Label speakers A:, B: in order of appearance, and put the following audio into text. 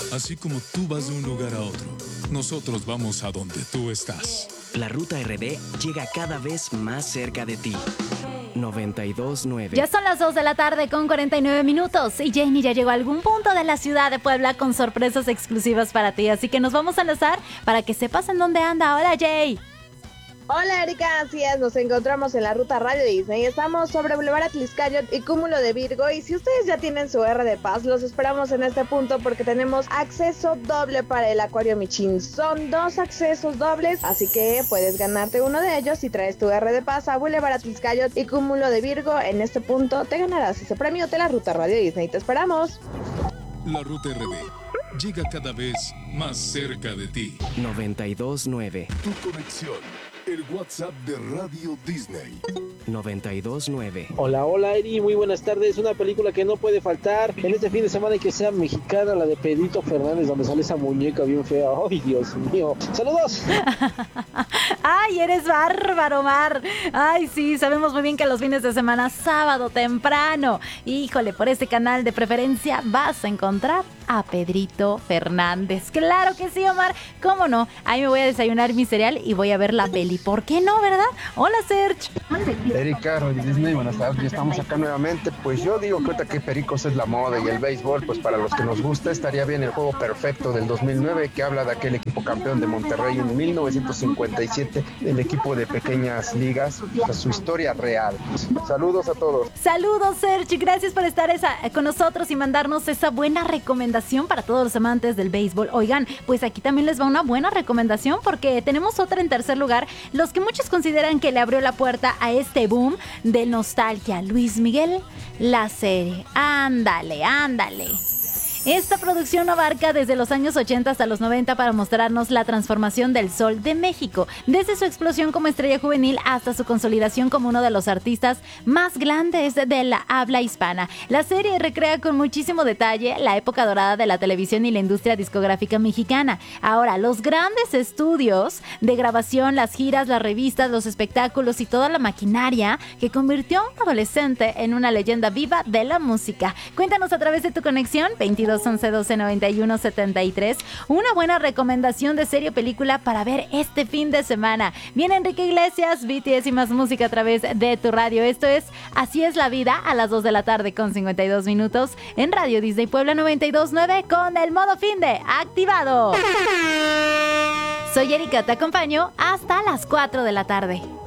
A: Así como tú vas de un lugar a otro, nosotros vamos a donde tú estás.
B: La Ruta RD llega cada vez más cerca de ti. 92.9.
C: Ya son las 2 de la tarde con 49 minutos y Janie ya llegó a algún punto de la ciudad de Puebla con sorpresas exclusivas para ti, así que nos vamos a enlazar para que sepas en dónde anda. Hola, Jay.
D: Hola Erika, así es, nos encontramos en la ruta Radio Disney, estamos sobre Boulevard Atliscayot y Cúmulo de Virgo, y si ustedes ya tienen su R de Paz, los esperamos en este punto porque tenemos acceso doble para el Acuario Michin. Son 2 accesos dobles, así que puedes ganarte uno de ellos si traes tu R de Paz a Boulevard Atliscayot y Cúmulo de Virgo. En este punto te ganarás ese premio de la ruta Radio Disney, te esperamos.
A: La Ruta RD llega cada vez más cerca de ti.
B: 92.9.
E: Tu conexión, el WhatsApp de Radio Disney.
B: 92.9.
F: Hola Eri, muy buenas tardes. Una película que no puede faltar en este fin de semana y que sea mexicana, la de Pedrito Fernández, donde sale esa muñeca bien fea. ¡Ay, Dios mío! ¡Saludos!
C: ¡Ay, eres bárbaro, Mar! ¡Ay, sí! Sabemos muy bien que los fines de semana, sábado temprano, híjole, por este canal de preferencia vas a encontrar a Pedrito Fernández. ¡Claro que sí, Omar! ¿Cómo no? Ahí me voy a desayunar mi cereal y voy a ver la peli. ¿Por qué no, verdad? Hola, Serge.
G: Erika, Radio Disney, buenas tardes, ya estamos acá nuevamente. Pues yo digo que ahorita que pericos es la moda y el béisbol, pues para los que nos gusta estaría bien el juego perfecto del 2009, que habla de aquel equipo campeón de Monterrey en 1957, el equipo de pequeñas ligas, o sea, su historia real. Saludos a todos.
C: Saludos, Serge, gracias por estar con nosotros y mandarnos esa buena recomendación para todos los amantes del béisbol. Oigan, pues aquí también les va una buena recomendación porque tenemos otra en tercer lugar, los que muchos consideran que le abrió la puerta a este boom de nostalgia, Luis Miguel, la serie. Ándale. Esta producción abarca desde los años 80 hasta los 90 para mostrarnos la transformación del Sol de México, desde su explosión como estrella juvenil hasta su consolidación como uno de los artistas más grandes de la habla hispana. La serie recrea con muchísimo detalle la época dorada de la televisión y la industria discográfica mexicana. Ahora, los grandes estudios de grabación, las giras, las revistas, los espectáculos y toda la maquinaria que convirtió a un adolescente en una leyenda viva de la música. Cuéntanos a través de tu conexión 22 11 12 91 73 una buena recomendación de serie o película para ver este fin de semana. Viene Enrique Iglesias, BTS y más música a través de tu radio. Esto es Así es la vida a las 2 de la tarde con 52 minutos en Radio Disney Puebla 92.9 con el modo fin de activado. Soy Erika, te acompaño hasta las 4 de la tarde.